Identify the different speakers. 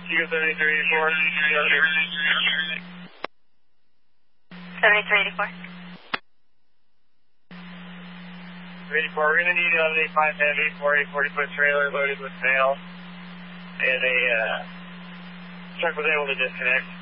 Speaker 1: You go 7384.
Speaker 2: 7384.
Speaker 1: 84, we're going to need 1185 heavy, 40-foot trailer loaded with mail, and a truck was able to disconnect.